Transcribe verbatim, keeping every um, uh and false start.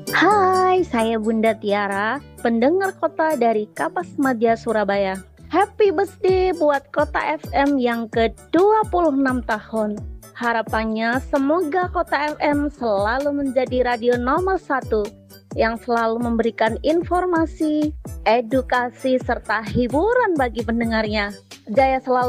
Hai, saya Bunda Tiara, pendengar kota dari Kapas Madya Surabaya. Happy birthday buat Kota F M yang ke dua puluh enam tahun. Harapannya semoga Kota F M selalu menjadi radio nomor satu yang selalu memberikan informasi, edukasi, serta hiburan bagi pendengarnya. Jaya selalu